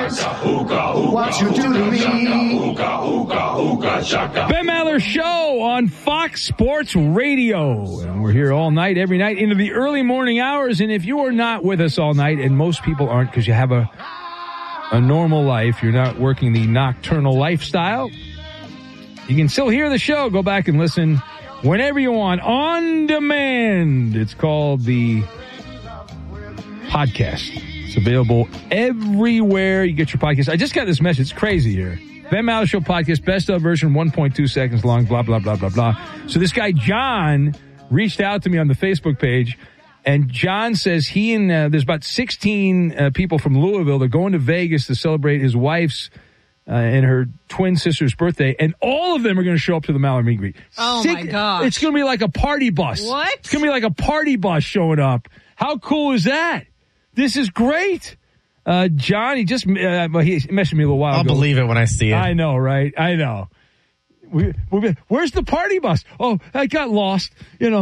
What you do to me. Ben Maller Show on Fox Sports Radio. And we're here all night, every night, into the early morning hours. And if you are not with us all night, and most people aren't because you have a normal life, you're not working the nocturnal lifestyle, you can still hear the show. Go back and listen whenever you want, on demand. It's called the podcast. It's available everywhere you get your podcast. I just got this message. It's crazy here. Ben Maller Show podcast, best of version, 1.2 seconds long, blah, blah, blah, blah, blah. So this guy, John, reached out to me on the Facebook page, and John says he and there's about 16 people from Louisville. They're going to Vegas to celebrate his wife's and her twin sister's birthday, and all of them are going to show up to the Maller meet and greet. My gosh. It's going to be like a party bus. What? It's going to be like a party bus showing up. How cool is that? This is great. John, he just he messaged me a little while ago. I'll believe it when I see it. I know, right? I know. Where's the party bus? Oh, I got lost.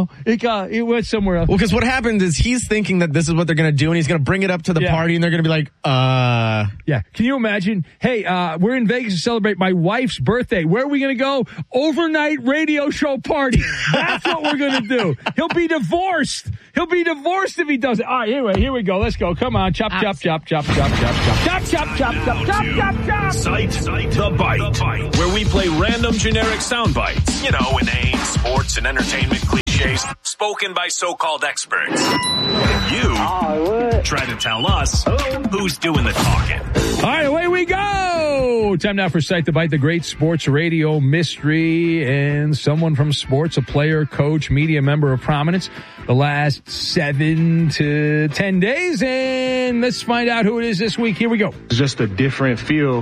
It went somewhere else. Well, because what happens is he's thinking that this is what they're going to do, and he's going to bring it up to the party, and they're going to be like, Yeah. Can you imagine? Hey, we're in Vegas to celebrate my wife's birthday. Where are we going to go? Overnight radio show party. That's what we're going to do. He'll be divorced. He'll be divorced if he does it. All right, anyway, here we go. Let's go. Come on. Chop, chop, chop, chop, chop, chop, chop, chop, chop, chop, chop, chop, chop, chop. Cite the Bite, where we play random generic sound bites. Inane, sports, and entertainment cliches spoken by so-called experts. And you try to tell us who's doing the talking. All right, away we go. Time now for Cite the Bite, the great sports radio mystery, and someone from sports, a player, coach, media member of prominence, the last 7 to 10 days. And let's find out who it is this week. Here we go. It's just a different feel.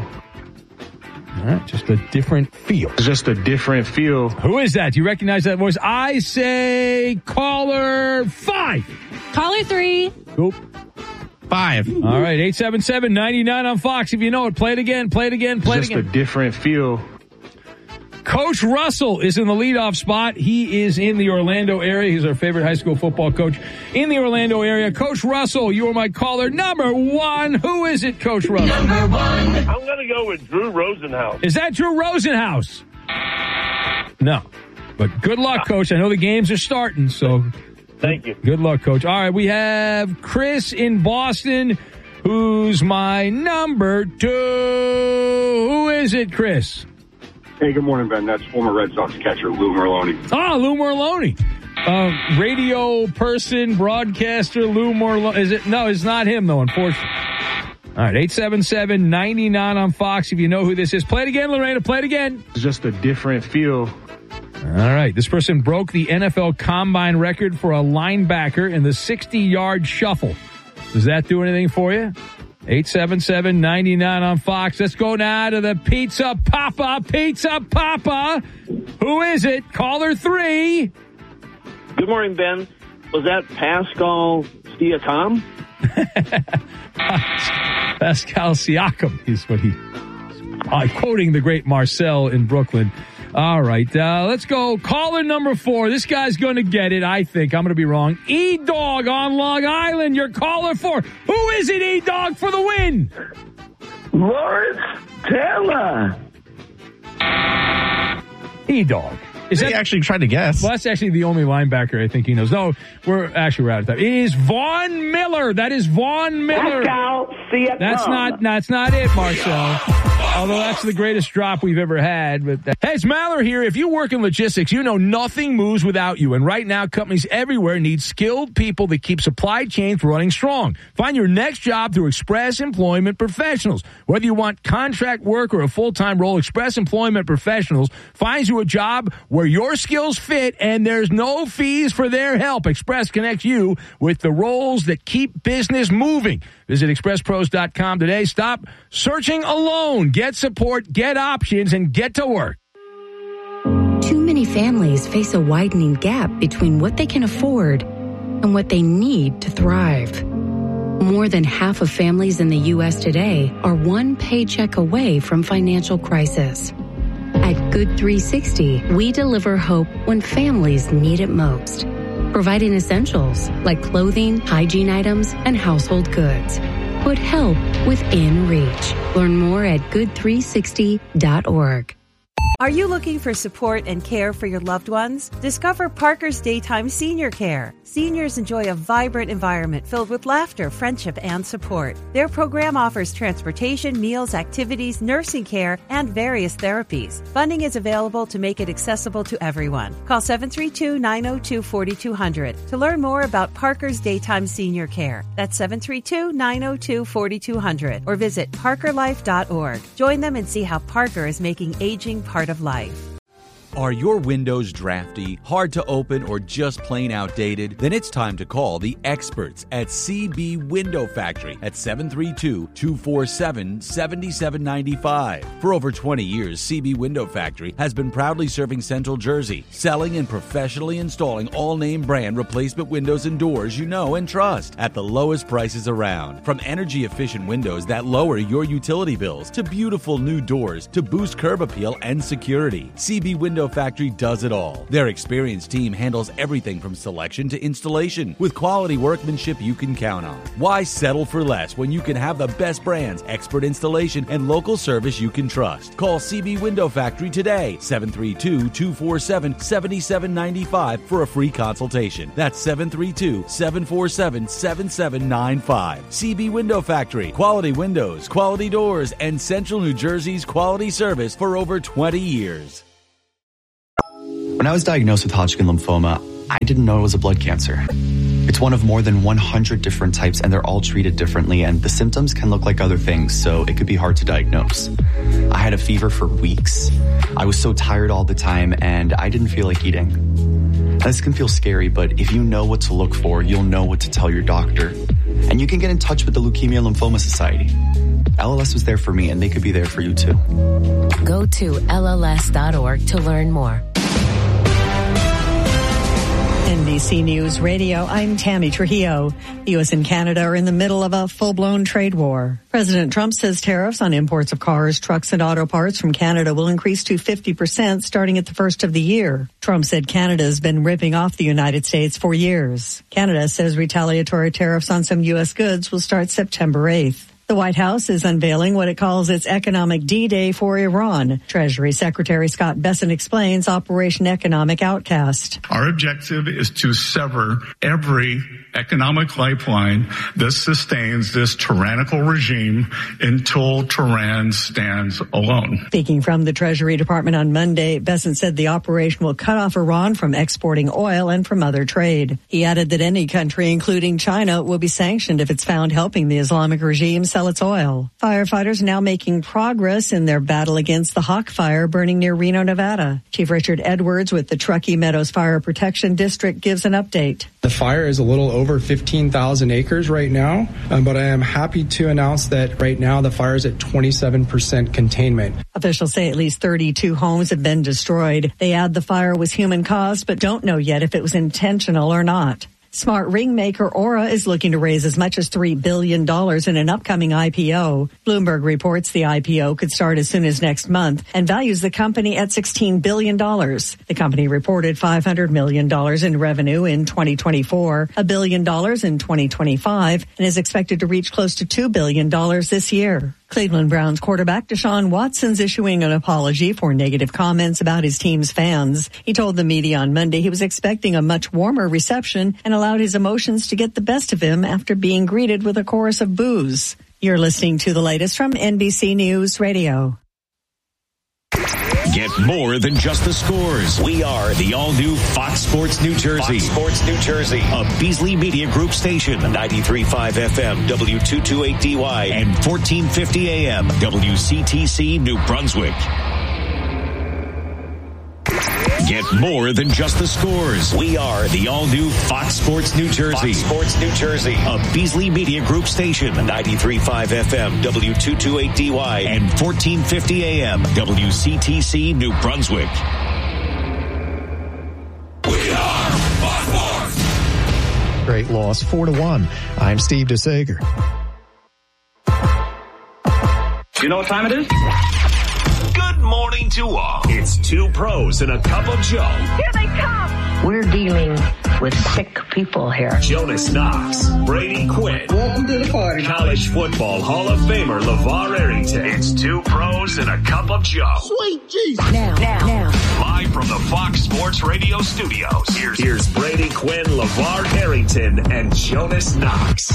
All right, just a different feel. It's just a different feel. Who is that? Do you recognize that voice? I say caller 5. Caller 3. Nope. 5. All right, 877-99 on Fox. If you know it, play it again, play it again, play it again. Just a different feel. Coach Russell is in the leadoff spot. He is in the Orlando area. He's our favorite high school football coach in the Orlando area. Coach Russell, you are my caller number 1. Who is it, Coach Russell? Number 1. I'm going to go with Drew Rosenhaus. Is that Drew Rosenhaus? No. But good luck, Coach. I know the games are starting, so... Thank you. Good luck, Coach. All right, we have Chris in Boston, who's my number 2. Who is it, Chris? Hey, good morning, Ben. That's former Red Sox catcher Lou Merlone. Ah, Lou Merlone. Radio person, broadcaster, Lou Merlone. Is it? No, it's not him, though, unfortunately. All right, 877-99 on Fox. If you know who this is, play it again, Lorena. Play it again. It's just a different feel. All right, this person broke the NFL Combine record for a linebacker in the 60-yard shuffle. Does that do anything for you? 877-99 on Fox. Let's go now to the Pizza Papa. Pizza Papa. Who is it? Caller 3. Good morning, Ben. Was that Pascal Siakam? Pascal Siakam is what he... quoting the great Marcel in Brooklyn. All right, let's go. Caller number 4. This guy's going to get it, I think. I'm going to be wrong. E-Dog on Long Island. You're caller 4. Who is it, E-Dog, for the win? Lawrence Taylor. E-Dog. Is that he actually tried to guess? Well, that's actually the only linebacker I think he knows. No, we're out of time. It is Vaughn Miller. That is Vaughn Miller. That's not it, Marcel. Although that's the greatest drop we've ever had. But hey, it's Maller here. If you work in logistics, you know nothing moves without you. And right now, companies everywhere need skilled people that keep supply chains running strong. Find your next job through Express Employment Professionals. Whether you want contract work or a full-time role, Express Employment Professionals finds you a job where your skills fit and there's no fees for their help. Express connects you with the roles that keep business moving. Visit expresspros.com today. Stop searching alone. Get support, get options, and get to work. Too many families face a widening gap between what they can afford and what they need to thrive. More than half of families in the U.S. today are one paycheck away from financial crisis. At Good 360, we deliver hope when families need it most, providing essentials like clothing, hygiene items, and household goods. Put help within reach. Learn more at good360.org. Are you looking for support and care for your loved ones? Discover Parker's Daytime Senior Care. Seniors enjoy a vibrant environment filled with laughter, friendship, and support. Their program offers transportation, meals, activities, nursing care, and various therapies. Funding is available to make it accessible to everyone. Call 732-902-4200 to learn more about Parker's Daytime Senior Care. That's 732-902-4200 or visit parkerlife.org. Join them and see how Parker is making aging part of life. Are your windows drafty, hard to open, or just plain outdated? Then it's time to call the experts at CB Window Factory at 732-247-7795. For over 20 years, CB Window Factory has been proudly serving Central Jersey, selling and professionally installing all-name brand replacement windows and doors you know and trust at the lowest prices around. From energy-efficient windows that lower your utility bills to beautiful new doors to boost curb appeal and security, CB Window Factory does it all. Their experienced team handles everything from selection to installation with quality workmanship you can count on. Why settle for less when you can have the best brands, expert installation, and local service you can trust? Call CB Window Factory today, 732-247-7795 for a free consultation. That's 732-747-7795. CB Window Factory. Quality windows, quality doors, and Central New Jersey's quality service for over 20 years. When I was diagnosed with Hodgkin lymphoma, I didn't know it was a blood cancer. It's one of more than 100 different types, and they're all treated differently, and the symptoms can look like other things, so it could be hard to diagnose. I had a fever for weeks. I was so tired all the time, and I didn't feel like eating. This can feel scary, but if you know what to look for, you'll know what to tell your doctor. And you can get in touch with the Leukemia Lymphoma Society. LLS was there for me, and they could be there for you, too. Go to LLS.org to learn more. NBC News Radio, I'm Tammy Trujillo. The U.S. and Canada are in the middle of a full-blown trade war. President Trump says tariffs on imports of cars, trucks, and auto parts from Canada will increase to 50% starting at the first of the year. Trump said Canada has been ripping off the United States for years. Canada says retaliatory tariffs on some U.S. goods will start September 8th. The White House is unveiling what it calls its economic D-Day for Iran. Treasury Secretary Scott Bessent explains Operation Economic Outcast. Our objective is to sever every economic lifeline that sustains this tyrannical regime until Tehran stands alone. Speaking from the Treasury Department on Monday, Bessent said the operation will cut off Iran from exporting oil and from other trade. He added that any country, including China, will be sanctioned if it's found helping the Islamic regime sell its oil. Firefighters are now making progress in their battle against the Hawk Fire burning near Reno, Nevada. Chief Richard Edwards with the Truckee Meadows Fire Protection District gives an update. The fire is a little over 15,000 acres right now, but I am happy to announce that right now the fire is at 27% containment. Officials say at least 32 homes have been destroyed. They add the fire was human-caused, but don't know yet if it was intentional or not. Smart ring maker Aura is looking to raise as much as $3 billion in an upcoming IPO. Bloomberg reports the IPO could start as soon as next month and values the company at $16 billion. The company reported $500 million in revenue in 2024, $1 billion in 2025, and is expected to reach close to $2 billion this year. Cleveland Browns quarterback Deshaun Watson's issuing an apology for negative comments about his team's fans. He told the media on Monday he was expecting a much warmer reception and allowed his emotions to get the best of him after being greeted with a chorus of boos. You're listening to the latest from NBC News Radio. Get more than just the scores. We are the all-new Fox Sports New Jersey. Fox Sports New Jersey. A Beasley Media Group station. 93.5 FM, W228DY, and 1450 AM, WCTC New Brunswick. Get more than just the scores. We are the all-new Fox Sports New Jersey. Fox Sports New Jersey. A Beasley Media Group station. 93.5 FM, W228DY, and 1450 AM, WCTC New Brunswick. We are Fox Sports. Great loss, 4-1. I'm Steve DeSager. You know what time it is? Good morning to all. It's two pros and a cup of Joe. Here they come. We're dealing with sick people here. Jonas Knox, Brady Quinn. Welcome to the party. College Football Hall of Famer LeVar Arrington. It's two pros and a cup of Joe. Sweet Jesus. Now. Live from the Fox Sports Radio studios. Here's Brady Quinn, LeVar Arrington, and Jonas Knox.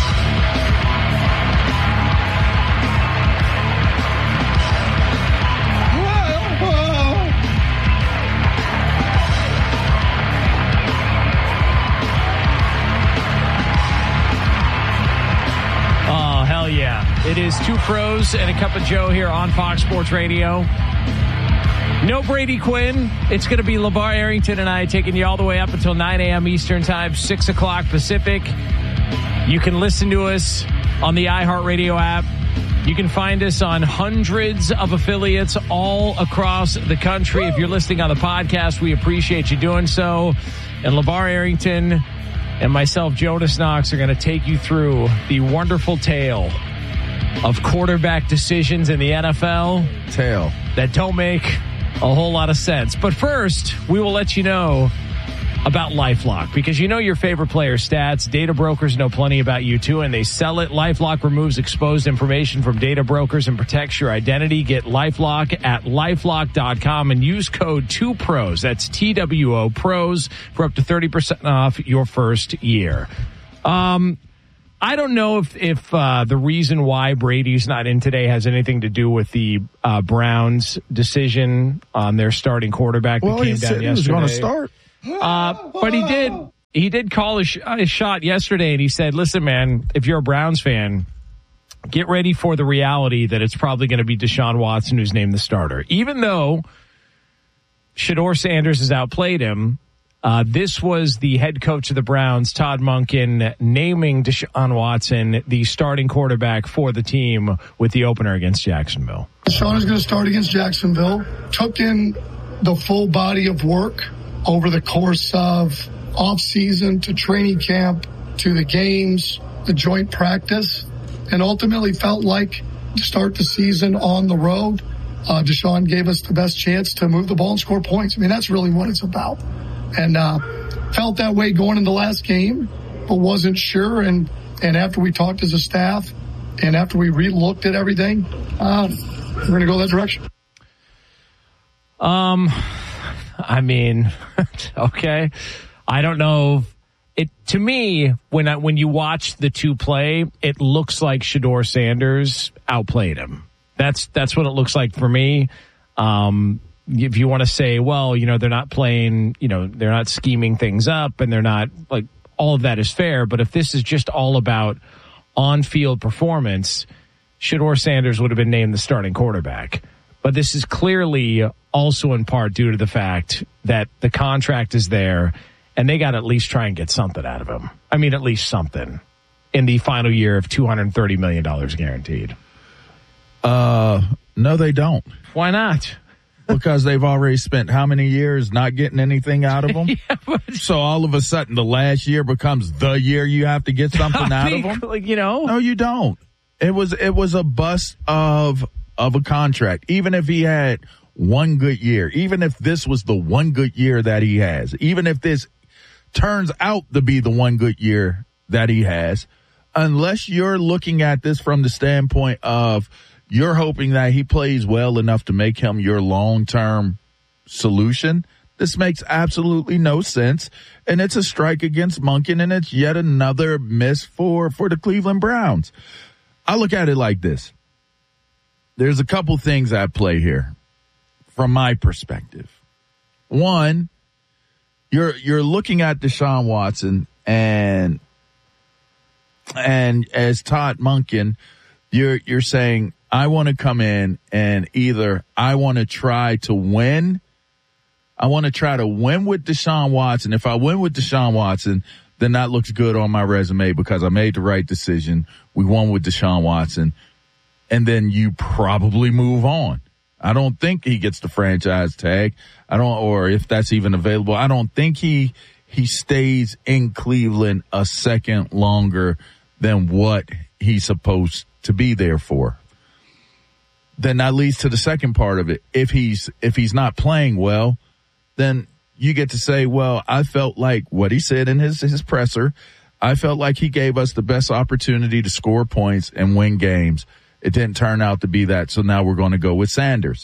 Yeah, it is two pros and a cup of Joe here on Fox Sports Radio. No Brady Quinn. It's going to be LeVar Arrington and I taking you all the way up until 9 a.m. Eastern Time, 6 o'clock Pacific. You can listen to us on the iHeartRadio app. You can find us on hundreds of affiliates all across the country. If you're listening on the podcast, we appreciate you doing so. And LeVar Arrington and myself, Jonas Knox, are going to take you through the wonderful tale of quarterback decisions in the NFL. Tale that don't make a whole lot of sense. But first, we will let you know about LifeLock, because you know your favorite player's stats. Data brokers know plenty about you too, and they sell it. LifeLock removes exposed information from data brokers and protects your identity. Get LifeLock at LifeLock.com and use code 2PROS. That's TWO pros for up to 30% off your first year. I don't know if the reason why Brady's not in today has anything to do with the Browns' decision on their starting quarterback that came down yesterday. He was going to start. But he did call a shot yesterday, and he said, listen, man, if you're a Browns fan, get ready for the reality that it's probably going to be Deshaun Watson who's named the starter. Even though Shedeur Sanders has outplayed him, this was the head coach of the Browns, Todd Monken, naming Deshaun Watson the starting quarterback for the team with the opener against Jacksonville. Deshaun is going to start against Jacksonville. Took in the full body of work over the course of off-season to training camp to the games, the joint practice, and ultimately felt like to start the season on the road, Deshaun gave us the best chance to move the ball and score points. I mean, that's really what it's about. And felt that way going into the last game, but wasn't sure. And after we talked as a staff and after we re-looked at everything, we're going to go that direction. I mean, okay. I don't know. To me, when you watch the two play, it looks like Shedeur Sanders outplayed him. That's what it looks like for me. If you want to say, well, they're not playing, they're not scheming things up, and they're not like, all of that is fair. But if this is just all about on-field performance, Shedeur Sanders would have been named the starting quarterback. But this is clearly also in part due to the fact that the contract is there and they got to at least try and get something out of him. I mean, at least something in the final year of $230 million guaranteed. No, they don't. Why not? Because they've already spent how many years not getting anything out of them? So all of a sudden the last year becomes the year you have to get something out of them? No, you don't. It was a bust of a contract. Even if he had one good year, even if this was the one good year that he has, even if this turns out to be the one good year that he has, unless you're looking at this from the standpoint of you're hoping that he plays well enough to make him your long-term solution, this makes absolutely no sense. And it's a strike against Monken, and it's yet another miss for the Cleveland Browns. I look at it like this. There's a couple things at play here from my perspective. One, you're looking at Deshaun Watson and as Todd Monken, you're saying, I want to come in and either I want to try to win. I want to try to win with Deshaun Watson. If I win with Deshaun Watson, then that looks good on my resume because I made the right decision. We won with Deshaun Watson. And then you probably move on. I don't think he gets the franchise tag. Or if that's even available, I don't think he stays in Cleveland a second longer than what he's supposed to be there for. Then that leads to the second part of it. If he's not playing well, then you get to say, well, I felt like what he said in his presser, I felt like he gave us the best opportunity to score points and win games. It didn't turn out to be that, so now we're going to go with Sanders.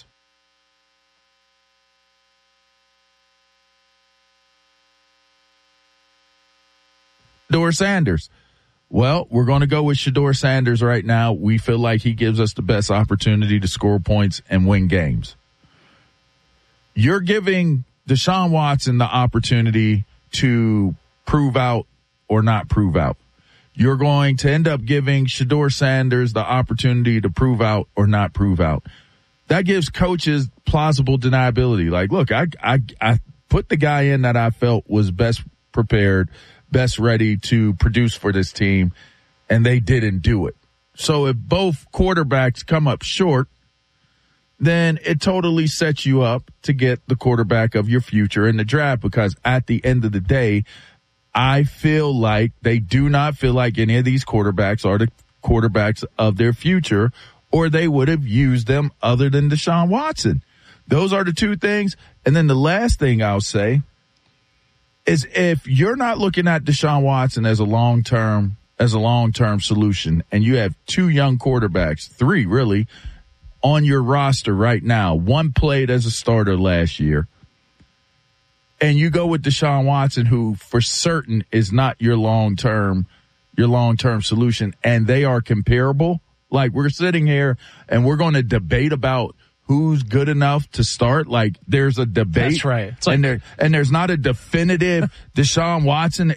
Shedeur Sanders. Well, we're going to go with Shedeur Sanders right now. We feel like he gives us the best opportunity to score points and win games. You're giving Deshaun Watson the opportunity to prove out or not prove out. You're going to end up giving Shedeur Sanders the opportunity to prove out or not prove out. That gives coaches plausible deniability. Like, look, I put the guy in that I felt was best prepared, best ready to produce for this team, and they didn't do it. So if both quarterbacks come up short, then it totally sets you up to get the quarterback of your future in the draft, because at the end of the day, I feel like they do not feel like any of these quarterbacks are the quarterbacks of their future, or they would have used them other than Deshaun Watson. Those are the two things. And then the last thing I'll say is, if you're not looking at Deshaun Watson as a long-term solution, and you have two young quarterbacks, three really, on your roster right now, one played as a starter last year, and you go with Deshaun Watson, who for certain is not your long-term solution, and they are comparable. Like, we're sitting here and we're going to debate about who's good enough to start. Like, there's a debate. That's right. It's like, and there's not a definitive Deshaun Watson